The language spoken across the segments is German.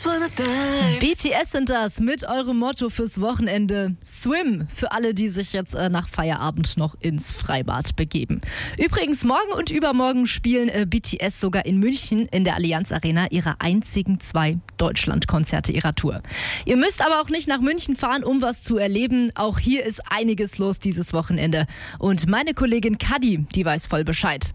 BTS sind das mit eurem Motto fürs Wochenende. Swim für alle, die sich jetzt nach Feierabend noch ins Freibad begeben. Übrigens, morgen und übermorgen spielen BTS sogar in München in der Allianz Arena ihre einzigen 2 Deutschlandkonzerte ihrer Tour. Ihr müsst aber auch nicht nach München fahren, um was zu erleben. Auch hier ist einiges los dieses Wochenende. Und meine Kollegin Kadi, die weiß voll Bescheid.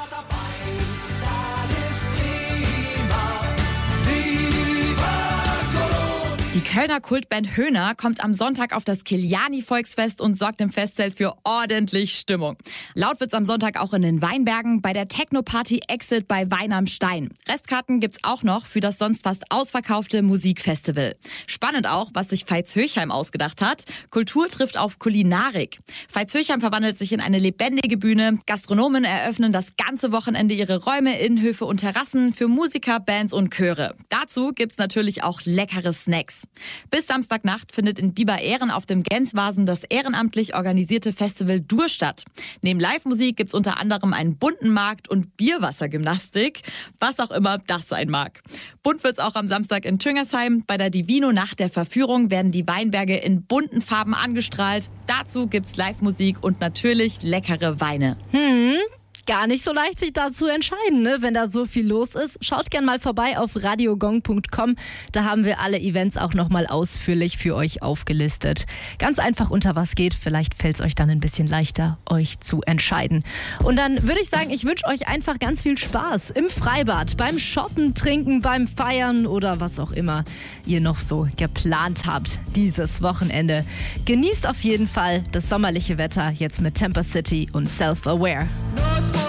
Die Kölner Kultband Höhner kommt am Sonntag auf das Kiliani-Volksfest und sorgt im Festzelt für ordentlich Stimmung. Laut wird's am Sonntag auch in den Weinbergen bei der Techno-Party Exit bei Wein am Stein. Restkarten gibt's auch noch für das sonst fast ausverkaufte Musikfestival. Spannend auch, was sich Veitshöchheim ausgedacht hat. Kultur trifft auf Kulinarik. Veitshöchheim verwandelt sich in eine lebendige Bühne. Gastronomen eröffnen das ganze Wochenende ihre Räume, Innenhöfe und Terrassen für Musiker, Bands und Chöre. Dazu gibt's natürlich auch leckere Snacks. Bis Samstagnacht findet in Biber-Ehren auf dem Genswasen das ehrenamtlich organisierte Festival Dur statt. Neben Live-Musik gibt's unter anderem einen bunten Markt und Bierwassergymnastik, was auch immer das sein mag. Bunt wird's auch am Samstag in Tüngersheim. Bei der Divino Nacht der Verführung werden die Weinberge in bunten Farben angestrahlt. Dazu gibt's Live-Musik und natürlich leckere Weine. Gar nicht so leicht, sich da zu entscheiden, ne? Wenn da so viel los ist. Schaut gern mal vorbei auf radiogong.com. Da haben wir alle Events auch nochmal ausführlich für euch aufgelistet. Ganz einfach unter was geht. Vielleicht fällt es euch dann ein bisschen leichter, euch zu entscheiden. Und dann würde ich sagen, ich wünsche euch einfach ganz viel Spaß im Freibad, beim Shoppen, Trinken, beim Feiern oder was auch immer ihr noch so geplant habt dieses Wochenende. Genießt auf jeden Fall das sommerliche Wetter jetzt mit Temper City und Self-Aware.